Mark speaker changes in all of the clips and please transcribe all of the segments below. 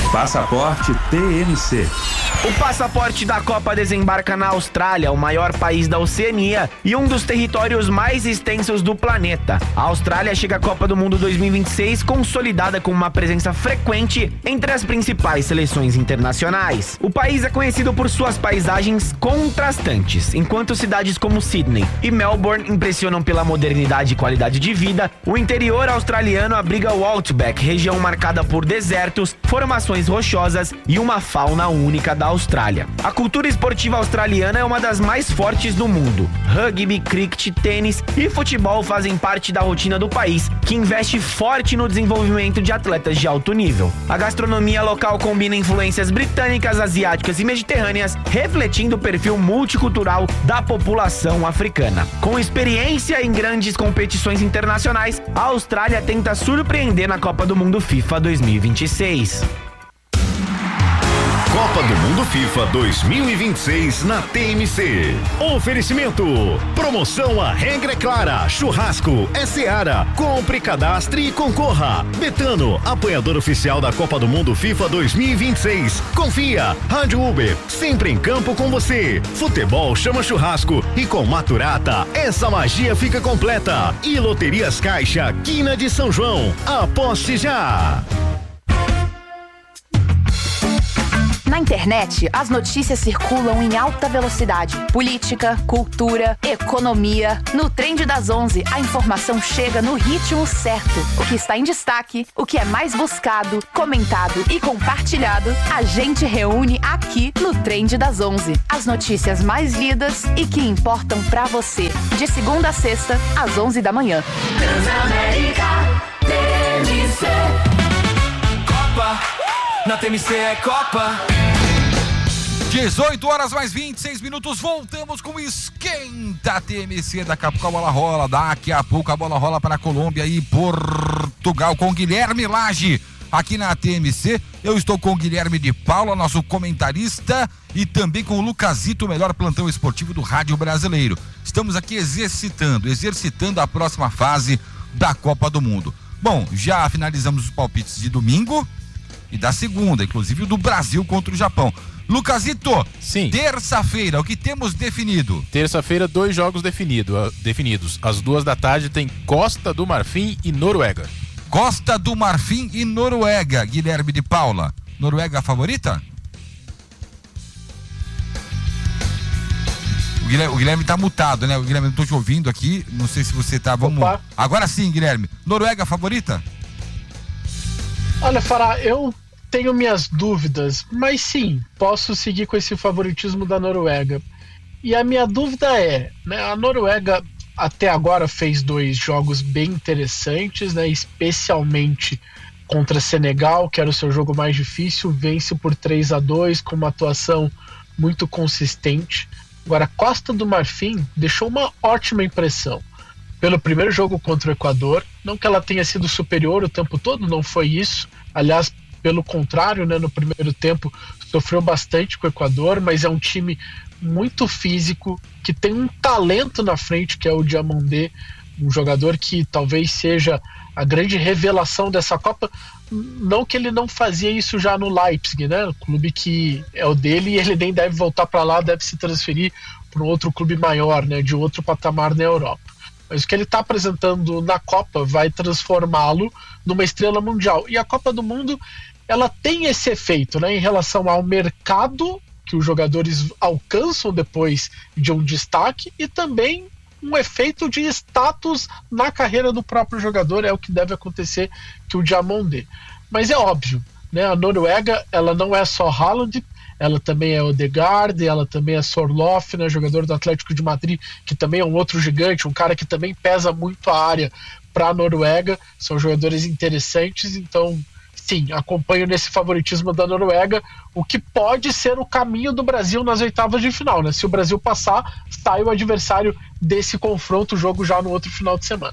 Speaker 1: Passaporte TMC.
Speaker 2: O passaporte da Copa desembarca na Austrália, o maior país da Oceania e um dos territórios mais extensos do planeta. A Austrália chega à Copa do Mundo 2026 consolidada com uma presença frequente entre as principais seleções internacionais. O país é conhecido por suas paisagens contrastantes. Enquanto cidades como Sydney e Melbourne impressionam pela modernidade e qualidade de vida, o interior australiano abriga o Outback, região marcada por desertos, formações rochosas e uma fauna única da Austrália. A cultura esportiva australiana é uma das mais fortes do mundo. Rugby, cricket, tênis e futebol fazem parte da rotina do país, que investe forte no desenvolvimento de atletas de alto nível. A gastronomia local combina influências britânicas, asiáticas e mediterrâneas, refletindo o perfil multicultural da população africana. Com experiência em grandes competições internacionais, a Austrália tenta surpreender na Copa do Mundo FIFA 2026.
Speaker 3: Copa do Mundo FIFA 2026 na TMC. Oferecimento. Promoção A Regra é Clara. Churrasco é Seara. Compre, cadastre e concorra. Betano, apoiador oficial da Copa do Mundo FIFA 2026. Confia. Rádio Uber, sempre em campo com você. Futebol chama churrasco e com Maturata essa magia fica completa. E Loterias Caixa, Quina de São João. Aposte já.
Speaker 4: Na internet, as notícias circulam em alta velocidade. Política, cultura, economia. No Trend das 11, a informação chega no ritmo certo. O que está em destaque, o que é mais buscado, comentado e compartilhado, a gente reúne aqui no Trend das 11. As notícias mais lidas e que importam pra você. De segunda a sexta, às 11 da manhã.
Speaker 5: Transamérica, TMC. Copa, na TMC é Copa.
Speaker 6: 18 horas mais 26 minutos, voltamos com o Esquenta TMC. Daqui a pouco a bola rola, daqui a pouco a bola rola para a Colômbia e Portugal com Guilherme Lage aqui na TMC. Eu estou com o Guilherme de Paula, nosso comentarista, e também com o Lucasito, o melhor plantão esportivo do rádio brasileiro. Estamos aqui exercitando a próxima fase da Copa do Mundo. Bom, já finalizamos os palpites de domingo e da segunda, inclusive o do Brasil contra o Japão. Lucasito,
Speaker 7: sim.
Speaker 6: Terça-feira, o que temos definido?
Speaker 7: Terça-feira, 2 jogos definidos. Às 2h tem Costa do Marfim e Noruega.
Speaker 6: Costa do Marfim e Noruega, Guilherme de Paula. Noruega a favorita? O Guilherme tá mutado, né? O Guilherme, não tô te ouvindo aqui, não sei se você tá... Vamos...
Speaker 8: Opa.
Speaker 6: Agora sim, Guilherme. Noruega a favorita?
Speaker 8: Olha, Fará, eu tenho minhas dúvidas, mas sim, posso seguir com esse favoritismo da Noruega. E a minha dúvida é, né, a Noruega até agora fez 2 jogos bem interessantes, né, especialmente contra Senegal, que era o seu jogo mais difícil, vence por 3-2 com uma atuação muito consistente. Agora, Costa do Marfim deixou uma ótima impressão. Pelo primeiro jogo contra o Equador, não que ela tenha sido superior o tempo todo, não foi isso. Aliás, pelo contrário, né, no primeiro tempo sofreu bastante com o Equador, mas é um time muito físico, que tem um talento na frente, que é o Diamandé, um jogador que talvez seja a grande revelação dessa Copa. Não que ele não fazia isso já no Leipzig, né, o clube que é o dele, e ele nem deve voltar para lá, deve se transferir para um outro clube maior, né, de outro patamar na Europa. Mas o que ele está apresentando na Copa vai transformá-lo numa estrela mundial. E a Copa do Mundo, ela tem esse efeito, né, em relação ao mercado que os jogadores alcançam depois de um destaque, e também um efeito de status na carreira do próprio jogador. É o que deve acontecer que o Diamandé. Mas é óbvio, né, a Noruega, ela não é só Haaland, ela também é Odegaard, ela também é Sorloth, né, jogador do Atlético de Madrid, que também é um outro gigante, um cara que também pesa muito a área para a Noruega. São jogadores interessantes, então sim, acompanho nesse favoritismo da Noruega, o que pode ser o caminho do Brasil nas oitavas de final, né? Se o Brasil passar, sai o adversário desse confronto, o jogo já no outro final de semana.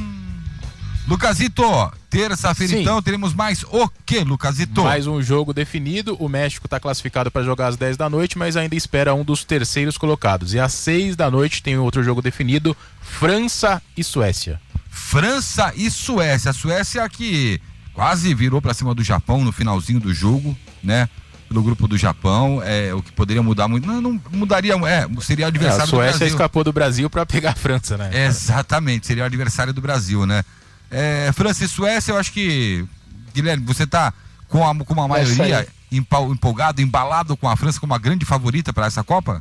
Speaker 6: Lucasito, terça-feira então teremos mais o que, Lucasito?
Speaker 7: Mais um jogo definido. O México está classificado para jogar às 10 da noite, mas ainda espera um dos terceiros colocados. E às 6 da noite tem outro jogo definido: França e Suécia.
Speaker 6: França e Suécia. A Suécia que quase virou para cima do Japão no finalzinho do jogo, né? Pelo grupo do Japão, o que poderia mudar muito, não mudaria, seria o adversário do Brasil.
Speaker 7: A Suécia escapou do Brasil para pegar a França, né?
Speaker 6: Exatamente, seria o adversário do Brasil, né? França e Suécia, eu acho que, Guilherme, você tá com uma maioria empolgado, embalado com a França como uma grande favorita para essa Copa?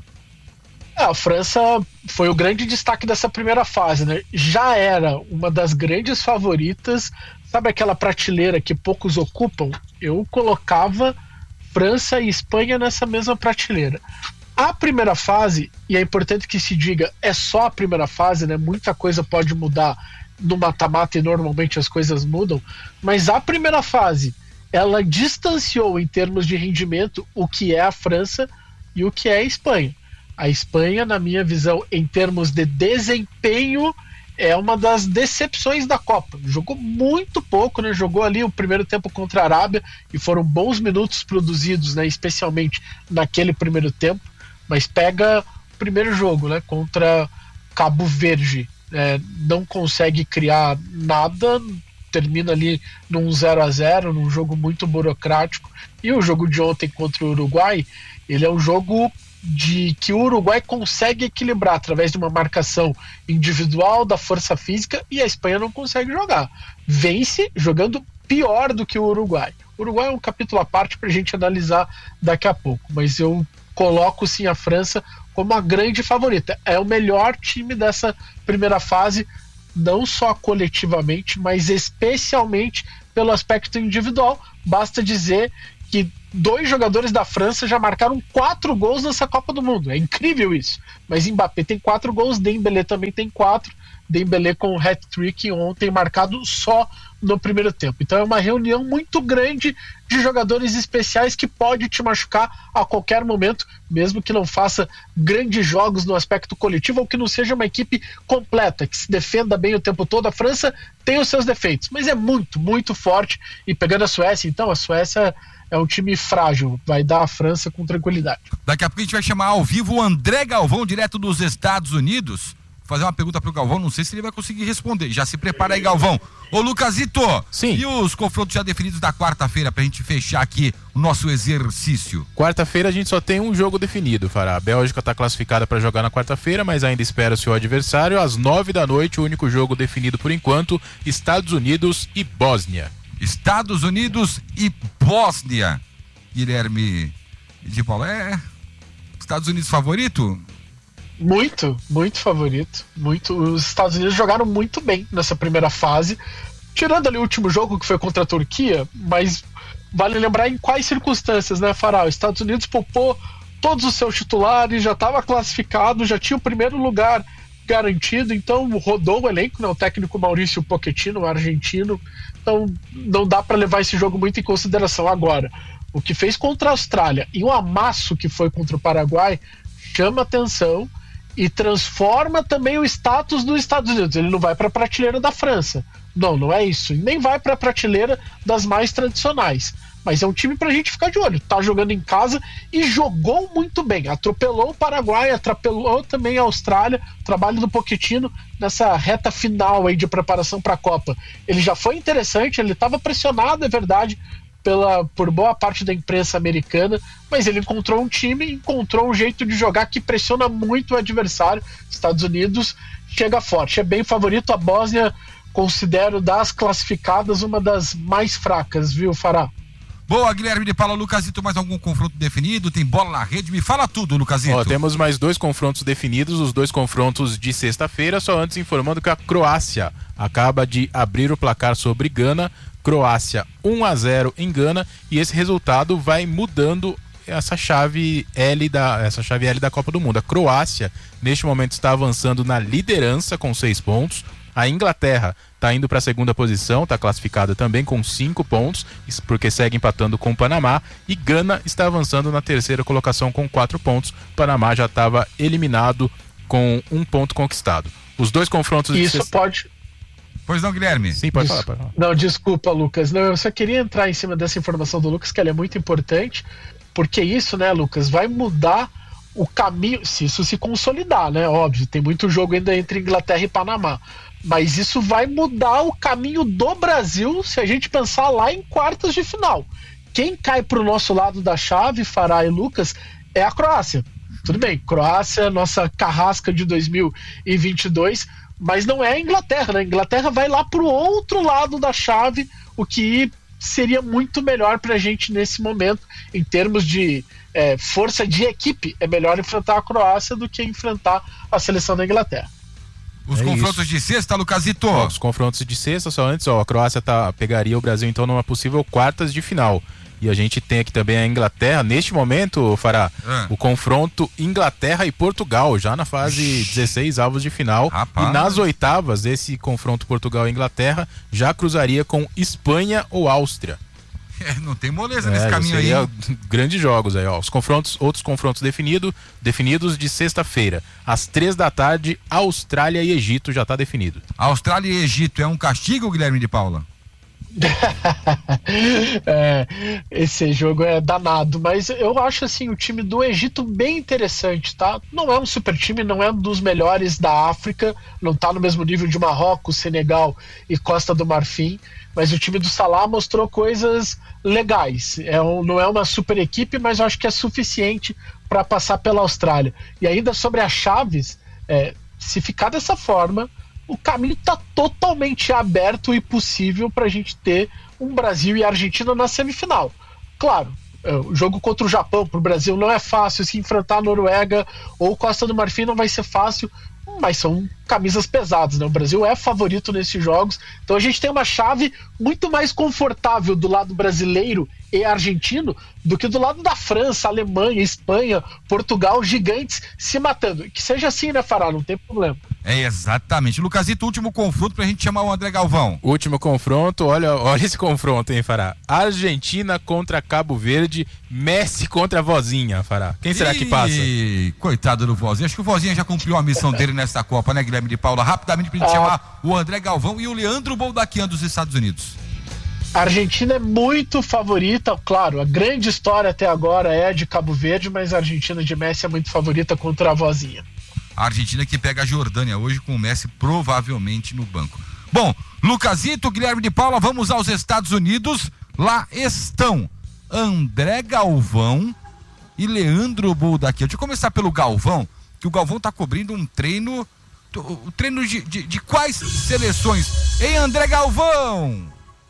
Speaker 8: A França foi o grande destaque dessa primeira fase, né? Já era uma das grandes favoritas, sabe aquela prateleira que poucos ocupam? Eu colocava França e Espanha nessa mesma prateleira. A primeira fase, e é importante que se diga, é só a primeira fase, né? Muita coisa pode mudar no mata-mata e normalmente as coisas mudam, mas a primeira fase, ela distanciou em termos de rendimento o que é a França e o que é a Espanha. A Espanha, na minha visão, em termos de desempenho, é uma das decepções da Copa. Jogou muito pouco, né? Jogou ali o primeiro tempo contra a Arábia e foram bons minutos produzidos, né? Especialmente naquele primeiro tempo. Mas pega o primeiro jogo, né? Contra Cabo Verde. Não consegue criar nada, termina ali num 0-0, num jogo muito burocrático. E o jogo de ontem contra o Uruguai, ele é um jogo de que o Uruguai consegue equilibrar através de uma marcação individual da força física, e a Espanha não consegue jogar. Vence jogando pior do que o Uruguai. O Uruguai é um capítulo à parte para a gente analisar daqui a pouco, mas eu coloco sim a França como a grande favorita. É o melhor time dessa primeira fase, não só coletivamente, mas especialmente pelo aspecto individual. Basta dizer que 2 jogadores da França já marcaram 4 gols nessa Copa do Mundo. É incrível isso. Mas Mbappé tem 4 gols, Dembélé também tem 4. Dembélé com o hat-trick ontem marcado só no primeiro tempo. Então é uma reunião muito grande de jogadores especiais que pode te machucar a qualquer momento, mesmo que não faça grandes jogos no aspecto coletivo ou que não seja uma equipe completa, que se defenda bem o tempo todo. A França tem os seus defeitos, mas é muito, muito forte. E pegando a Suécia, então, a Suécia é um time frágil, vai dar a França com tranquilidade.
Speaker 6: Daqui a pouco a gente vai chamar ao vivo o André Galvão, direto dos Estados Unidos. Fazer uma pergunta pro Galvão, não sei se ele vai conseguir responder. Já se prepara aí, Galvão. Ô, Lucasito,
Speaker 7: sim.
Speaker 6: E os confrontos já definidos da quarta-feira pra gente fechar aqui o nosso exercício?
Speaker 7: Quarta-feira a gente só tem um jogo definido, Fará. A Bélgica tá classificada para jogar na quarta-feira, mas ainda espera o seu adversário. Às 9 da noite, o único jogo definido por enquanto, Estados Unidos e Bósnia. Estados Unidos e Bósnia. Guilherme de Paulo, Estados Unidos favorito?
Speaker 8: Muito, muito favorito. Os Estados Unidos jogaram muito bem nessa primeira fase, tirando ali o último jogo que foi contra a Turquia, mas vale lembrar em quais circunstâncias, né, Fará? Os Estados Unidos poupou todos os seus titulares, já estava classificado, já tinha o primeiro lugar garantido, então rodou o elenco, né? O técnico Maurício Pochettino, o argentino, então não dá para levar esse jogo muito em consideração. Agora, o que fez contra a Austrália e o amasso que foi contra o Paraguai chama atenção e transforma também o status dos Estados Unidos. Ele não vai para a prateleira da França, não é isso, e nem vai para a prateleira das mais tradicionais, mas é um time pra gente ficar de olho. Tá jogando em casa e jogou muito bem, atropelou o Paraguai, atropelou também a Austrália. O trabalho do Pochettino nessa reta final aí de preparação para a Copa, ele já foi interessante, ele estava pressionado, é verdade, por boa parte da imprensa americana, mas ele encontrou um time, encontrou um jeito de jogar que pressiona muito o adversário. Estados Unidos chega forte, é bem favorito. A Bósnia considero das classificadas uma das mais fracas, viu, Fará?
Speaker 6: Boa, Guilherme de Paula. Lucasito, mais algum confronto definido? Tem bola na rede? Me fala tudo, Lucasito.
Speaker 7: Temos mais 2 confrontos definidos, os 2 confrontos de sexta-feira, só antes informando que a Croácia acaba de abrir o placar sobre Gana. Croácia 1-0 em Gana, e esse resultado vai mudando essa chave L da Copa do Mundo. A Croácia neste momento está avançando na liderança com 6 pontos. A Inglaterra está indo para a segunda posição, está classificada também com 5 pontos, isso porque segue empatando com o Panamá, e Gana está avançando na terceira colocação com 4 pontos. O Panamá já estava eliminado com 1 ponto conquistado. Os 2 confrontos
Speaker 8: pode...
Speaker 6: Pois não, Guilherme?
Speaker 7: Sim, pode falar.
Speaker 8: Não, desculpa, Lucas. Não, eu só queria entrar em cima dessa informação do Lucas, que ela é muito importante, porque isso, né, Lucas, vai mudar o caminho, se isso se consolidar, né? Óbvio, tem muito jogo ainda entre Inglaterra e Panamá. Mas isso vai mudar o caminho do Brasil se a gente pensar lá em quartas de final. Quem cai pro nosso lado da chave, Fará e Lucas, é a Croácia. Tudo bem, Croácia, nossa carrasca de 2022, mas não é a Inglaterra, né? A Inglaterra vai lá pro outro lado da chave, o que seria muito melhor pra gente nesse momento, em termos de força de equipe. É melhor enfrentar a Croácia do que enfrentar a seleção da Inglaterra.
Speaker 6: Os confrontos de sexta, Lucasito.
Speaker 7: Os confrontos de sexta, só antes, a Croácia pegaria o Brasil então numa possível quartas de final. E a gente tem aqui também a Inglaterra, neste momento, Fará, o confronto Inglaterra e Portugal, já na fase 16 avos de final. Rapaz. E nas oitavas, esse confronto Portugal e Inglaterra já cruzaria com Espanha ou Áustria.
Speaker 6: Não tem moleza nesse caminho aí.
Speaker 7: Grandes jogos aí, ó. Outros confrontos definidos de sexta-feira. Às 15h, Austrália e Egito já tá definido.
Speaker 6: Austrália e Egito é um castigo, Guilherme de Paula?
Speaker 8: Esse jogo é danado, mas eu acho assim o time do Egito bem interessante, tá? Não é um super time, não é um dos melhores da África, não tá no mesmo nível de Marrocos, Senegal e Costa do Marfim, mas o time do Salah mostrou coisas legais. Não é uma super equipe, mas eu acho que é suficiente para passar pela Austrália. E ainda sobre as chaves, se ficar dessa forma, o caminho está totalmente aberto e possível para a gente ter um Brasil e Argentina na semifinal. Claro, o jogo contra o Japão para o Brasil não é fácil, se enfrentar a Noruega ou Costa do Marfim não vai ser fácil, mas são camisas pesadas, né? O Brasil é favorito nesses jogos, então a gente tem uma chave muito mais confortável do lado brasileiro e argentino do que do lado da França, Alemanha, Espanha, Portugal, gigantes se matando. Que seja assim, né, Fará? Não tem problema.
Speaker 6: Exatamente. Lucasito, último confronto pra gente chamar o André Galvão.
Speaker 7: Último confronto, olha esse confronto, hein, Fará? Argentina contra Cabo Verde, Messi contra a Vozinha, Fará. Quem será que passa?
Speaker 6: Coitado do Vozinha. Acho que o Vozinha já cumpriu a missão dele nessa Copa, né, Guilherme de Paula? Rapidamente pra gente chamar o André Galvão e o Leandro Boldaquian dos Estados Unidos.
Speaker 8: A Argentina é muito favorita, claro, a grande história até agora é de Cabo Verde, mas a Argentina de Messi é muito favorita contra a Vozinha.
Speaker 6: A Argentina que pega a Jordânia hoje com o Messi provavelmente no banco. Bom, Lucasito, Guilherme de Paula, vamos aos Estados Unidos. Lá estão André Galvão e Leandro Boldaquian. Deixa eu começar pelo Galvão, que o Galvão tá cobrindo um treino. O treino de quais seleções? Ei, André Galvão!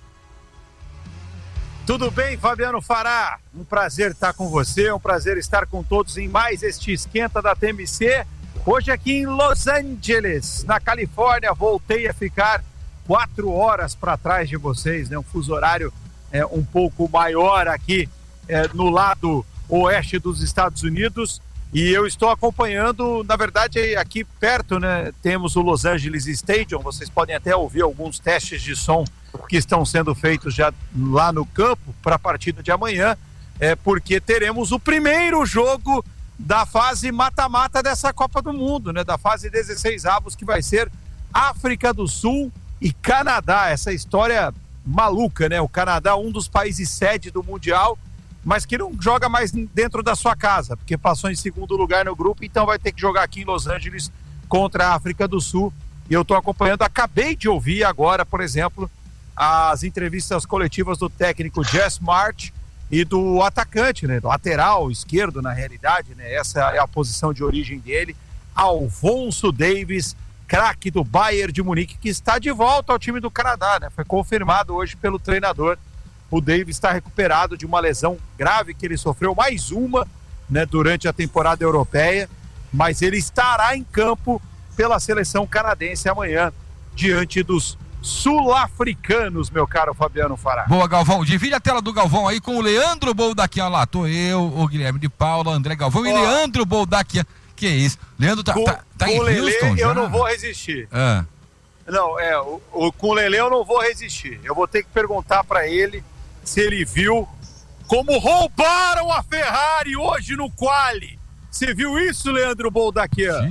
Speaker 9: Tudo bem, Fabiano Fará? Um prazer estar com você, um prazer estar com todos em mais este Esquenta da TMC. Hoje aqui em Los Angeles, na Califórnia, voltei a ficar 4 horas para trás de vocês, né? Um fuso horário um pouco maior aqui no lado oeste dos Estados Unidos. E eu estou acompanhando, na verdade, aqui perto, né? Temos o Los Angeles Stadium, vocês podem até ouvir alguns testes de som que estão sendo feitos já lá no campo para a partida de amanhã, porque teremos o primeiro jogo da fase mata-mata dessa Copa do Mundo, né? Da fase 16 avos, que vai ser África do Sul e Canadá. Essa história maluca, né? O Canadá, um dos países sede do Mundial, mas que não joga mais dentro da sua casa, porque passou em segundo lugar no grupo, então vai ter que jogar aqui em Los Angeles contra a África do Sul. E eu estou acompanhando, acabei de ouvir agora, por exemplo, as entrevistas coletivas do técnico Jess March e do atacante, né, do lateral esquerdo, na realidade, né, essa é a posição de origem dele, Alphonso Davies, craque do Bayern de Munique, que está de volta ao time do Canadá, né, foi confirmado hoje pelo treinador. O Davies está recuperado de uma lesão grave que ele sofreu, mais uma, né, durante a temporada europeia, mas ele estará em campo pela seleção canadense amanhã, diante dos sul-africanos, meu caro Fabiano Fará.
Speaker 6: Boa, Galvão. Divide a tela do Galvão aí com o Leandro Boldaquian lá. Tô eu, o Guilherme de Paula, André Galvão e Leandro Boldaquian. Que isso? Leandro tá em Houston já?
Speaker 9: Eu não vou resistir. Não, com o Lelê eu não vou resistir. Eu vou ter que perguntar pra ele se ele viu como roubaram a Ferrari hoje no quali. Você viu isso, Leandro Boldaquian?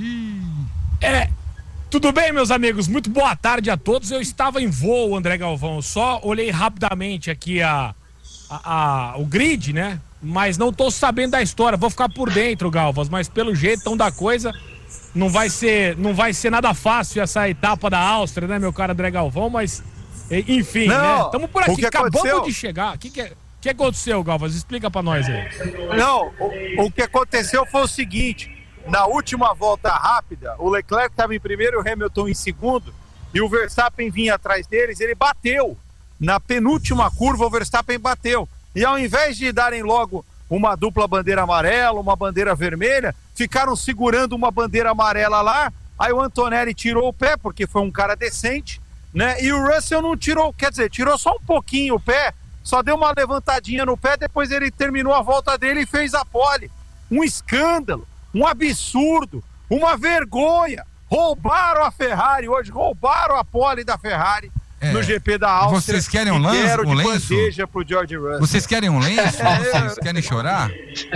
Speaker 10: Tudo bem, meus amigos? Muito boa tarde a todos. Eu estava em voo, André Galvão. Só olhei rapidamente aqui o grid, né? Mas não tô sabendo da história. Vou ficar por dentro, Galvas. Mas pelo jeito da coisa, não vai ser nada fácil essa etapa da Áustria, né, meu cara André Galvão, mas enfim, né? Estamos por aqui, acabamos de chegar. O que aconteceu, Galvas? Explica pra nós aí.
Speaker 9: Não, o que aconteceu foi o seguinte, na última volta rápida, o Leclerc estava em primeiro, o Hamilton em segundo, e o Verstappen vinha atrás deles, ele bateu. Na penúltima curva, o Verstappen bateu. E ao invés de darem logo uma dupla bandeira amarela, uma bandeira vermelha, ficaram segurando uma bandeira amarela lá, aí o Antonelli tirou o pé, porque foi um cara decente, né? E o Russell não tirou, quer dizer, tirou só um pouquinho o pé, só deu uma levantadinha no pé, depois ele terminou a volta dele e fez a pole. Um escândalo, um absurdo, uma vergonha. Roubaram a Ferrari hoje, roubaram a pole da Ferrari no GP da Áustria.
Speaker 6: Vocês querem um lenço?
Speaker 9: Bandeja pro George Russell.
Speaker 6: Vocês querem um lenço? Vocês querem chorar?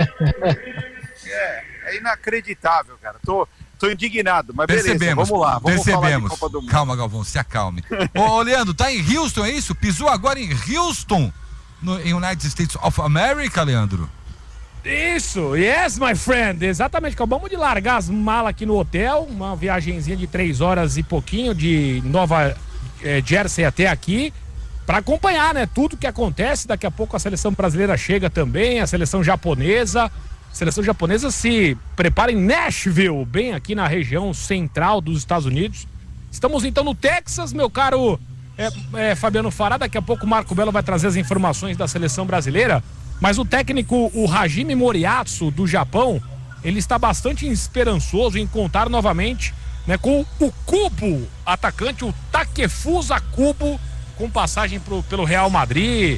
Speaker 9: É inacreditável, cara. Tô indignado, mas beleza, vamos lá. Vamos falar de Copa do Mundo.
Speaker 6: Calma, Galvão, se acalme. Ô, Leandro, tá em Houston, é isso? Pisou agora em Houston, em United States of America, Leandro?
Speaker 10: Isso, yes, my friend. Exatamente, acabamos de largar as malas aqui no hotel, uma viagenzinha de 3 horas e pouquinho de Nova Jersey até aqui, para acompanhar, né, tudo que acontece. Daqui a pouco a seleção brasileira chega também, a seleção japonesa. A seleção japonesa se prepara em Nashville, bem aqui na região central dos Estados Unidos. Estamos então no Texas, meu caro Fabiano Fará. Daqui a pouco o Marco Belo vai trazer as informações da seleção brasileira. Mas o técnico, o Hajime Moriyasu, do Japão, ele está bastante esperançoso em contar novamente, né, com o Kubo, atacante, o Takefusa Kubo, com passagem pelo Real Madrid,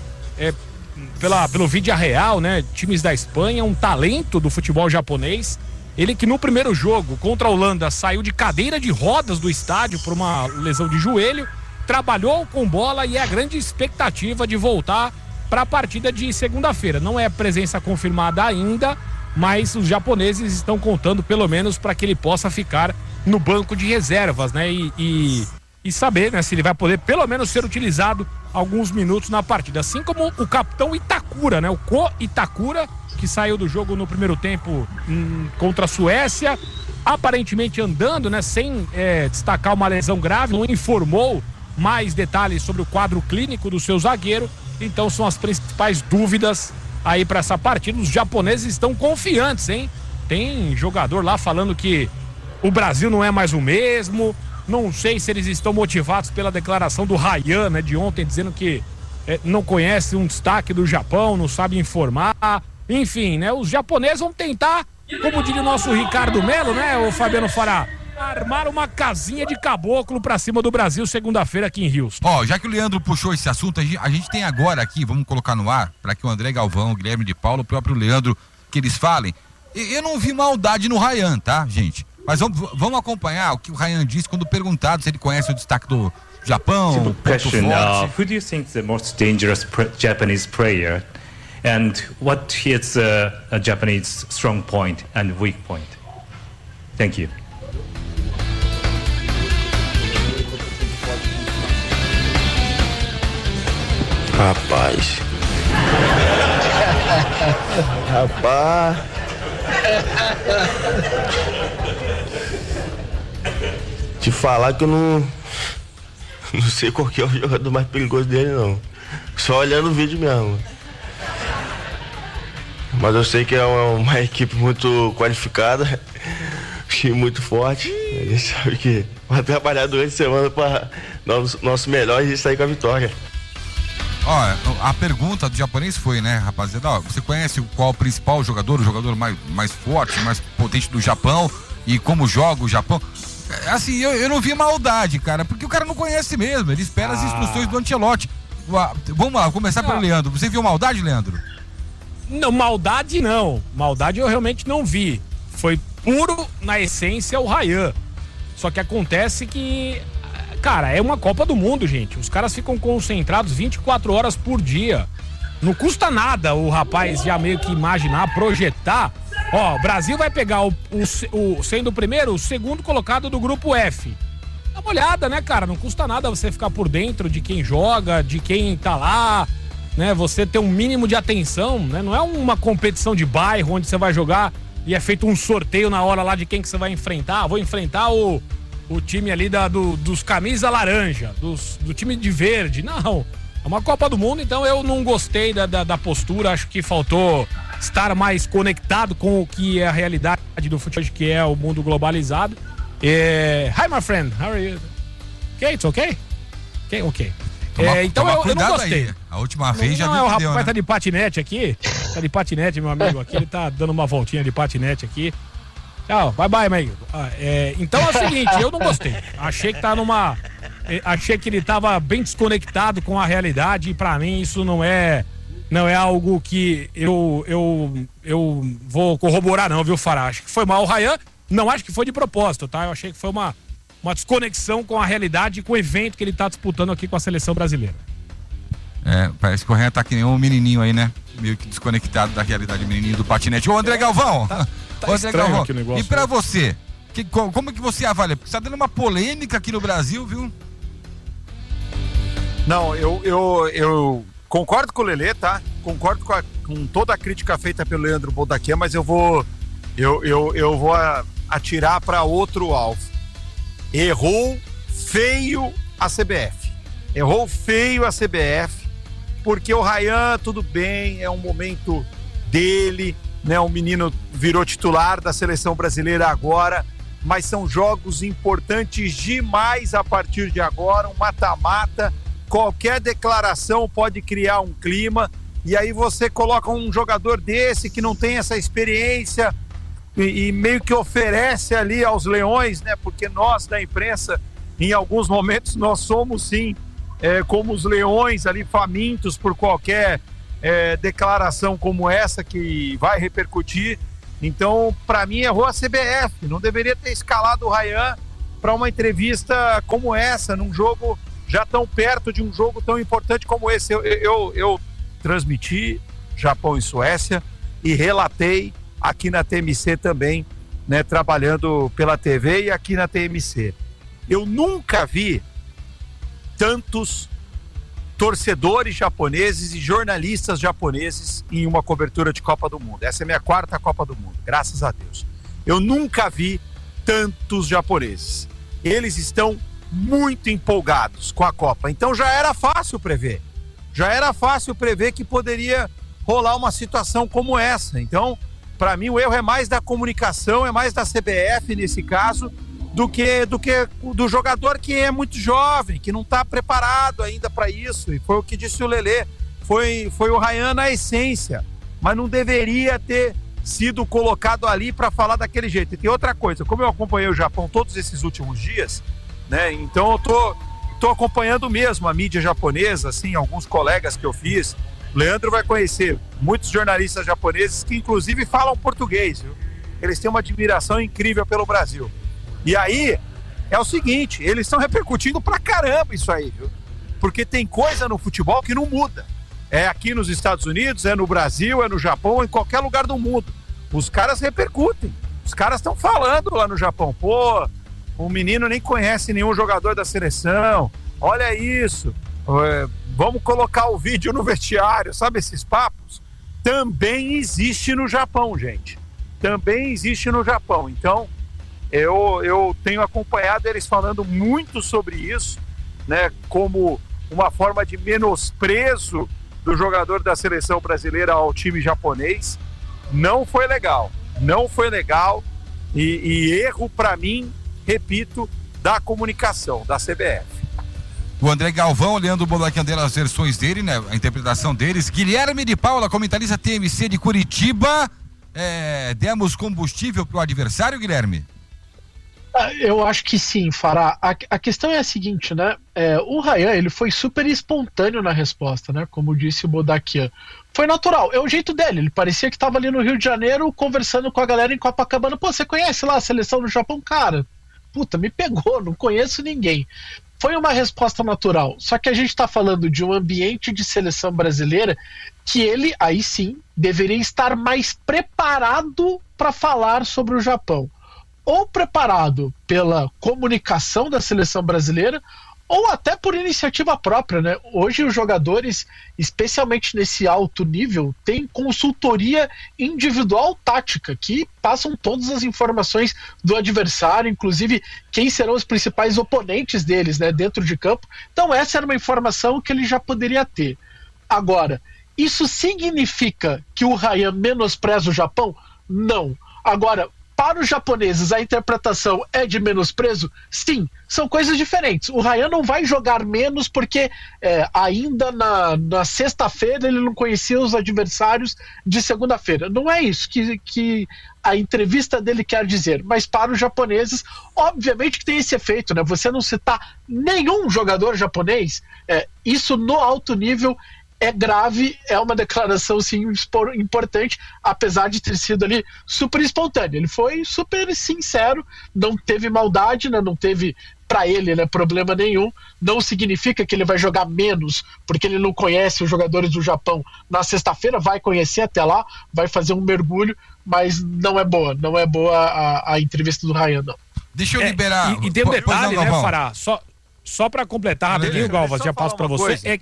Speaker 10: pelo Villarreal, né, times da Espanha, um talento do futebol japonês. Ele que no primeiro jogo contra a Holanda saiu de cadeira de rodas do estádio por uma lesão de joelho, trabalhou com bola e é a grande expectativa de voltar para a partida de segunda-feira. Não é presença confirmada ainda, mas os japoneses estão contando pelo menos para que ele possa ficar no banco de reservas, né? E saber, né, se ele vai poder pelo menos ser utilizado alguns minutos na partida. Assim como o capitão Itakura, né? O Ko Itakura, que saiu do jogo no primeiro tempo contra a Suécia, aparentemente andando, né? Sem destacar uma lesão grave, não informou mais detalhes sobre o quadro clínico do seu zagueiro. Então são as principais dúvidas aí para essa partida. Os japoneses estão confiantes, hein? Tem jogador lá falando que o Brasil não é mais o mesmo. Não sei se eles estão motivados pela declaração do Ryan, né, de ontem, dizendo que não conhece um destaque do Japão, não sabe informar. Enfim, né? Os japoneses vão tentar, como diria o nosso Ricardo Melo, né, o Fabiano Fará, armar uma casinha de caboclo pra cima do Brasil segunda-feira aqui em Houston.
Speaker 6: Já que o Leandro puxou esse assunto, a gente tem agora aqui, vamos colocar no ar, para que o André Galvão, o Guilherme de Paulo, o próprio Leandro, que eles falem. Eu não vi maldade no Ryan, tá, gente? Mas vamos acompanhar o que o Ryan disse quando perguntado se ele conhece o destaque do Japão.
Speaker 11: Simple question, who do you think is the most dangerous Japanese player? And what is a Japanese strong point and weak point? Thank you.
Speaker 12: Rapaz. Te falar que eu não sei qual que é o jogador mais perigoso dele, não. Só olhando o vídeo mesmo. Mas eu sei que é uma equipe muito qualificada, time muito forte. A gente sabe que vai trabalhar durante a semana para nosso melhor e sair com a vitória.
Speaker 6: A pergunta do japonês foi, né, rapaziada, você conhece qual o principal jogador, o jogador mais forte, mais potente do Japão e como joga o Japão? Assim, eu não vi maldade, cara, porque o cara não conhece mesmo, ele espera as instruções do Ancelotti. Vamos lá, começar pelo Leandro. Você viu maldade, Leandro?
Speaker 10: Não, maldade não. Maldade eu realmente não vi. Foi puro, na essência, o Ryan. Só que acontece que, cara, é uma Copa do Mundo, gente. Os caras ficam concentrados 24 horas por dia. Não custa nada o rapaz já meio que imaginar, projetar. O Brasil vai pegar sendo o primeiro, o segundo colocado do grupo F. Dá uma olhada, né, cara? Não custa nada você ficar por dentro de quem joga, de quem tá lá, né? Você ter um mínimo de atenção, né? Não é uma competição de bairro onde você vai jogar e é feito um sorteio na hora lá de quem que você vai enfrentar. Vou enfrentar o time ali dos camisa laranja, do time de verde. Não, é uma Copa do Mundo, então eu não gostei da postura. Acho que faltou estar mais conectado com o que é a realidade do futebol, que é o mundo globalizado. Hi, my friend, how are you? Okay, it's okay? Ok. Então eu não gostei.
Speaker 6: Aí. A última vez já
Speaker 10: não, o rapaz tá de patinete aqui. Tá de patinete, meu amigo. Aqui ele tá dando uma voltinha de patinete aqui. Tchau, bye, amigo. Então é o seguinte, eu não gostei. Achei que ele tava bem desconectado com a realidade e pra mim isso não é algo que eu vou corroborar não, viu, Fará? Acho que foi mal o Ryan, não acho que foi de propósito, tá? Eu achei que foi uma desconexão com a realidade e com o evento que ele tá disputando aqui com a seleção brasileira.
Speaker 6: Parece que o Ryan tá que nem um menininho aí, né? Meio que desconectado da realidade, menininho do patinete. Ô, André Galvão! André Galvão, e pra você? Como que você avalia? Porque tá dando uma polêmica aqui no Brasil, viu?
Speaker 9: Não, eu concordo com o Lelê, tá? Concordo com toda a crítica feita pelo Leandro Bodaquian, mas eu vou atirar para outro alvo. Errou feio a CBF. Errou feio a CBF, porque o Ryan, tudo bem, é um momento dele, né? O menino virou titular da seleção brasileira agora, mas são jogos importantes demais a partir de agora, um mata-mata. Qualquer declaração pode criar um clima, e aí você coloca um jogador desse que não tem essa experiência e meio que oferece ali aos leões, né? Porque nós da imprensa, em alguns momentos, nós somos sim como os leões ali famintos por qualquer declaração como essa que vai repercutir. Então, para mim, errou a CBF. Não deveria ter escalado o Ryan para uma entrevista como essa, num jogo já tão perto de um jogo tão importante como esse. Eu transmiti Japão e Suécia e relatei aqui na TMC também, né, trabalhando pela TV e aqui na TMC. Eu nunca vi tantos torcedores japoneses e jornalistas japoneses em uma cobertura de Copa do Mundo. Essa é a minha 4ª Copa do Mundo, graças a Deus. Eu nunca vi tantos japoneses. Eles estão muito empolgados com a Copa. Então já era fácil prever. Já era fácil prever que poderia rolar uma situação como essa. Então, para mim, o erro é mais da comunicação, é mais da CBF nesse caso, do que do jogador que é muito jovem, que não está preparado ainda para isso. E foi o que disse o Lelê, foi o Ryan na essência, mas não deveria ter sido colocado ali para falar daquele jeito. E tem outra coisa, como eu acompanhei o Japão todos esses últimos dias, né? Então eu tô acompanhando mesmo a mídia japonesa, assim, alguns colegas que eu fiz. O Leandro vai conhecer muitos jornalistas japoneses que inclusive falam português, viu? Eles têm uma admiração incrível pelo Brasil. E aí, é o seguinte, eles estão repercutindo pra caramba isso aí, viu? Porque tem coisa no futebol que não muda. É aqui nos Estados Unidos, é no Brasil, é no Japão, em qualquer lugar do mundo. Os caras repercutem. Os caras estão falando lá no Japão. Pô, o menino nem conhece nenhum jogador da seleção. Olha isso. Vamos colocar o vídeo no vestiário. Sabe esses papos? Também existe no Japão, gente. Também existe no Japão. Então, eu tenho acompanhado eles falando muito sobre isso, né? Como uma forma de menosprezo do jogador da seleção brasileira ao time japonês. Não foi legal. Não foi legal. E erro, para mim, repito, da comunicação, da CBF.
Speaker 6: O André Galvão, olhando o Bodaquian dele, as versões dele, né? A interpretação deles. Guilherme de Paula, comentarista TMC de Curitiba. Demos combustível pro adversário, Guilherme?
Speaker 8: Eu acho que sim, Fará. A questão é a seguinte, né? O Ryan, ele foi super espontâneo na resposta, né? Como disse o Bodaquian. Foi natural, é o jeito dele. Ele parecia que estava ali no Rio de Janeiro conversando com a galera em Copacabana. Pô, você conhece lá a seleção do Japão? Cara, puta, me pegou, não conheço ninguém. Foi uma resposta natural. Só que a gente está falando de um ambiente de seleção brasileira que ele, aí sim, deveria estar mais preparado para falar sobre o Japão. Ou preparado pela comunicação da seleção brasileira, ou até por iniciativa própria, né? Hoje os jogadores, especialmente nesse alto nível, têm consultoria individual tática, que passam todas as informações do adversário, inclusive quem serão os principais oponentes deles, né, dentro de campo. Então essa era uma informação que ele já poderia ter. Agora, isso significa que o Ryan menospreza o Japão? Não. Agora, para os japoneses, a interpretação é de menosprezo? Sim, são coisas diferentes. O Ryan não vai jogar menos porque ainda na sexta-feira ele não conhecia os adversários de segunda-feira. Não é isso que a entrevista dele quer dizer. Mas para os japoneses, obviamente que tem esse efeito, né? Você não citar nenhum jogador japonês, isso no alto nível é grave, é uma declaração sim importante, apesar de ter sido ali super espontâneo. Ele foi super sincero, não teve maldade, né? Não teve para ele, né, problema nenhum. Não significa que ele vai jogar menos porque ele não conhece os jogadores do Japão na sexta-feira, vai conhecer até lá, vai fazer um mergulho, mas não é boa a entrevista do Ryan, não.
Speaker 6: Deixa eu liberar.
Speaker 10: E tem um detalhe, né, Fará? Só para completar rapidinho, Galvas, já passo para você.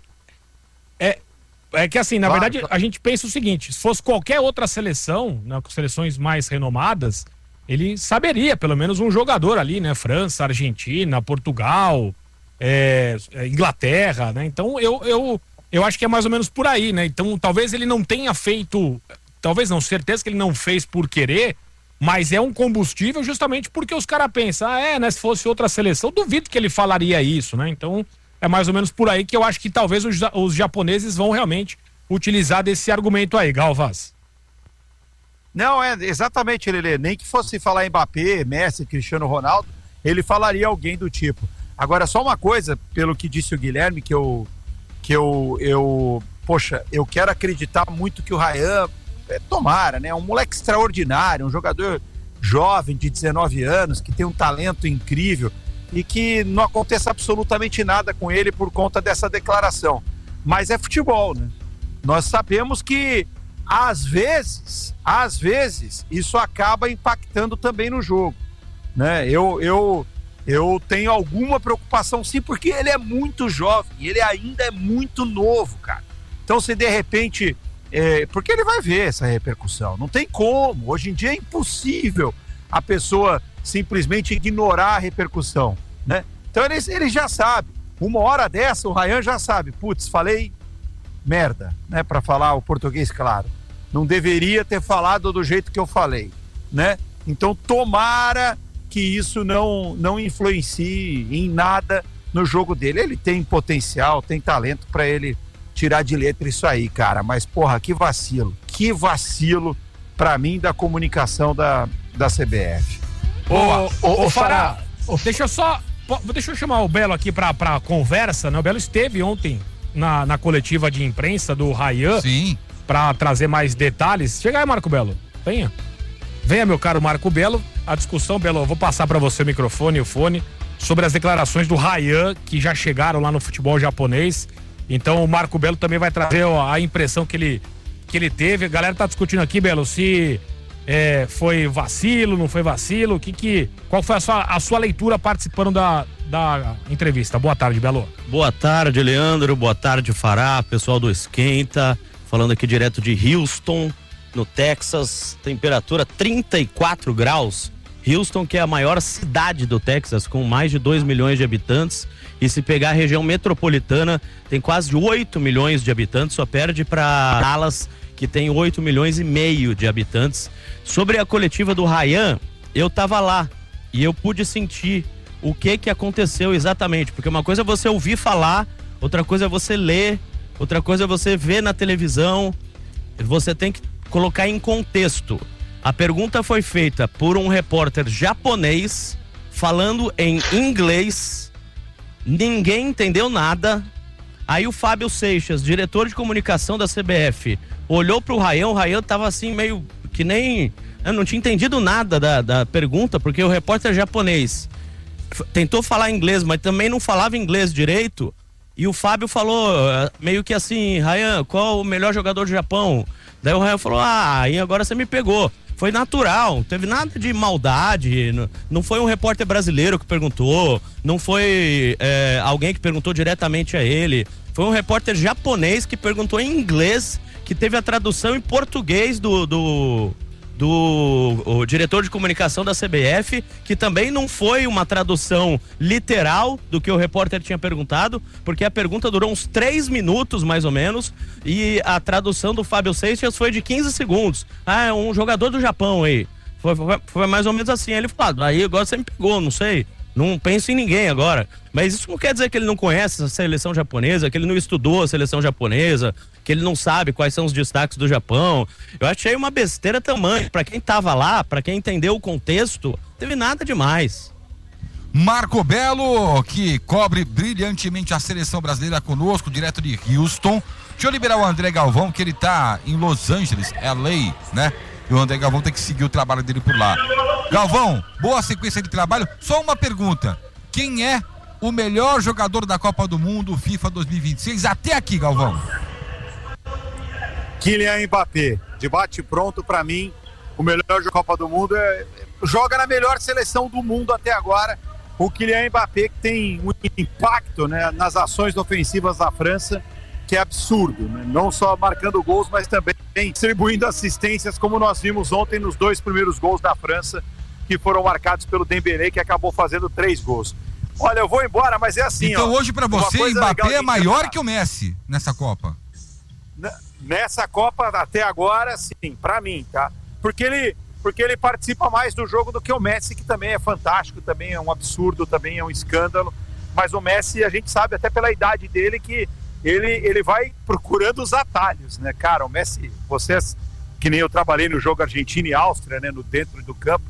Speaker 10: É que assim, na verdade, a gente pensa o seguinte: se fosse qualquer outra seleção, né, com seleções mais renomadas, ele saberia, pelo menos um jogador ali, né? França, Argentina, Portugal, Inglaterra, né? Então eu acho que é mais ou menos por aí, né? Então talvez ele não tenha feito, talvez não, certeza que ele não fez por querer, mas é um combustível justamente porque os caras pensam, né? Se fosse outra seleção, duvido que ele falaria isso, né? Então é mais ou menos por aí que eu acho que talvez os japoneses vão realmente utilizar desse argumento aí, Galvas.
Speaker 9: Não, exatamente, Lelê. Nem que fosse falar Mbappé, Messi, Cristiano Ronaldo, ele falaria alguém do tipo. Agora, só uma coisa, pelo que disse o Guilherme, poxa, eu quero acreditar muito que o Ryan, tomara, né? Um moleque extraordinário, um jogador jovem de 19 anos, que tem um talento incrível, e que não aconteça absolutamente nada com ele por conta dessa declaração. Mas é futebol, né? Nós sabemos que às vezes, isso acaba impactando também no jogo, né? Eu tenho alguma preocupação sim, porque ele é muito jovem, ele ainda é muito novo, cara. Então se de repente, porque ele vai ver essa repercussão, não tem como, hoje em dia é impossível a pessoa simplesmente ignorar a repercussão, né? Então ele já sabe, uma hora dessa o Ryan já sabe, putz, falei merda, né? Para falar o português claro, não deveria ter falado do jeito que eu falei, né? Então tomara que isso não influencie em nada no jogo dele. Ele tem potencial, tem talento para ele tirar de letra isso aí, cara, mas porra, que vacilo para mim da comunicação da CBF.
Speaker 10: Ô Fará, deixa eu chamar o Belo aqui pra conversa, né? O Belo esteve ontem na coletiva de imprensa do Ryan.
Speaker 6: Sim.
Speaker 10: Pra trazer mais detalhes. Chega aí, Marco Belo. Venha, meu caro Marco Belo. A discussão, Belo, eu vou passar pra você o microfone e o fone sobre as declarações do Ryan, que já chegaram lá no futebol japonês. Então o Marco Belo também vai trazer a impressão que ele teve. A galera tá discutindo aqui, Belo, se foi vacilo, não foi vacilo, qual foi a sua leitura participando da entrevista? Boa tarde, Belo.
Speaker 13: Boa tarde, Leandro, boa tarde, Fará, pessoal do Esquenta, falando aqui direto de Houston, no Texas, temperatura 34 graus, Houston, que é a maior cidade do Texas, com mais de 2 milhões de habitantes, e se pegar a região metropolitana, tem quase 8 milhões de habitantes, só perde para Dallas, que tem 8 milhões e meio de habitantes. Sobre a coletiva do Ryan, eu tava lá e eu pude sentir o que aconteceu exatamente, porque uma coisa é você ouvir falar, outra coisa é você ler, outra coisa é você ver na televisão, você tem que colocar em contexto. A pergunta foi feita por um repórter japonês, falando em inglês, ninguém entendeu nada. Aí o Fábio Seixas, diretor de comunicação da CBF, olhou pro Ryan, o Ryan tava assim meio que nem... Eu não tinha entendido nada da pergunta, porque o repórter japonês tentou falar inglês, mas também não falava inglês direito. E o Fábio falou meio que assim, Ryan, qual o melhor jogador do Japão? Daí o Ryan falou, aí agora você me pegou. Foi natural, não teve nada de maldade, não foi um repórter brasileiro que perguntou, não foi alguém que perguntou diretamente a ele, foi um repórter japonês que perguntou em inglês, que teve a tradução em português do diretor de comunicação da CBF, que também não foi uma tradução literal do que o repórter tinha perguntado, porque a pergunta durou uns 3 minutos, mais ou menos, e a tradução do Fábio Seixas foi de 15 segundos. É um jogador do Japão aí. Foi mais ou menos assim. Ele falou, aí agora você me pegou, não sei. Não penso em ninguém agora. Mas isso não quer dizer que ele não conhece a seleção japonesa, que ele não estudou a seleção japonesa, que ele não sabe quais são os destaques do Japão. Eu achei uma besteira tamanho. Pra quem tava lá, pra quem entendeu o contexto, não teve nada demais.
Speaker 6: Marco Belo, que cobre brilhantemente a seleção brasileira conosco, direto de Houston. Deixa eu liberar o André Galvão, que ele tá em Los Angeles, LA, né? E o André Galvão tem que seguir o trabalho dele por lá. Galvão, boa sequência de trabalho. Só uma pergunta. Quem é o melhor jogador da Copa do Mundo FIFA 2026 até aqui, Galvão?
Speaker 9: Kylian Mbappé. De bate pronto, pra mim, o melhor jogador da Copa do Mundo joga na melhor seleção do mundo até agora. O Kylian Mbappé, que tem um impacto, né, nas ações ofensivas da França, que é absurdo, né? Não só marcando gols, mas também distribuindo assistências, como nós vimos ontem nos 2 primeiros gols da França, que foram marcados pelo Dembélé, que acabou fazendo 3 gols. Olha, eu vou embora, mas é assim,
Speaker 6: então hoje pra você, Mbappé é maior que o Messi nessa Copa?
Speaker 9: Nessa Copa, até agora, sim, pra mim, tá? Porque ele participa mais do jogo do que o Messi, que também é fantástico, também é um absurdo, também é um escândalo, mas o Messi, a gente sabe até pela idade dele que ele vai procurando os atalhos, né, cara? O Messi, vocês, que nem eu trabalhei no jogo Argentina e Áustria, né, dentro do campo,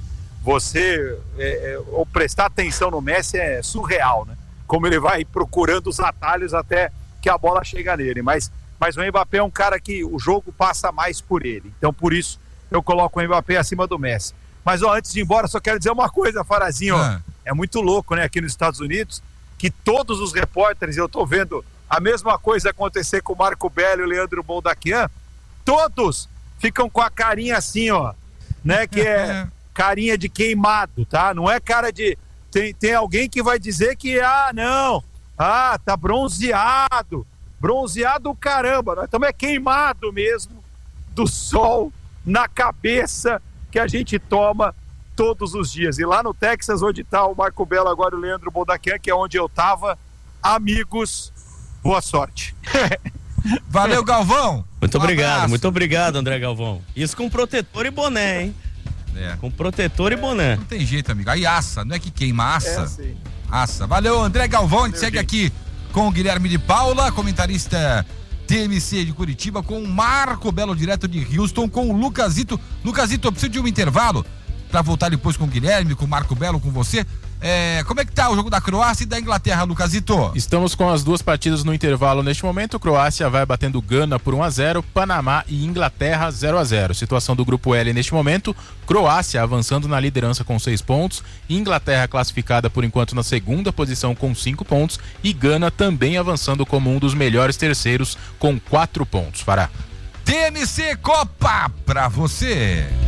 Speaker 9: ou prestar atenção no Messi é surreal, né? Como ele vai procurando os atalhos até que a bola chega nele, mas o Mbappé é um cara que o jogo passa mais por ele, então por isso eu coloco o Mbappé acima do Messi. Mas antes de ir embora, só quero dizer uma coisa, Farazinho, é muito louco, né, aqui nos Estados Unidos, que todos os repórteres, eu tô vendo a mesma coisa acontecer com o Marco Belo e o Leandro Boldaquian, todos ficam com a carinha assim, ó, né, que é carinha de queimado, tá? Não é cara de... Tem alguém que vai dizer que, tá bronzeado caramba, nós estamos queimado mesmo do sol na cabeça que a gente toma todos os dias. E lá no Texas, onde tá o Marco Belo agora, o Leandro Boldaquian, que é onde eu tava, amigos, boa sorte.
Speaker 6: Valeu, Galvão.
Speaker 13: Muito obrigado, André Galvão. Isso com protetor e boné, hein? Com protetor e boné.
Speaker 6: Não tem jeito, amigo. Aí assa, não é que queima, assa. Assa. Valeu, André Galvão. A gente segue aqui com o Guilherme de Paula, comentarista TMC de Curitiba, com o Marco Belo, direto de Houston, com o Lucasito. Lucasito, eu preciso de um intervalo para voltar depois com o Guilherme, com o Marco Belo, com você. Como é que tá o jogo da Croácia e da Inglaterra, Lucasito?
Speaker 7: Estamos com as 2 partidas no intervalo neste momento. Croácia vai batendo Gana por 1-0, Panamá e Inglaterra 0-0. Situação do grupo L neste momento: Croácia avançando na liderança com 6 pontos, Inglaterra classificada por enquanto na segunda posição com 5 pontos e Gana também avançando como um dos melhores terceiros com 4 pontos. Fará.
Speaker 6: TMC Copa pra você.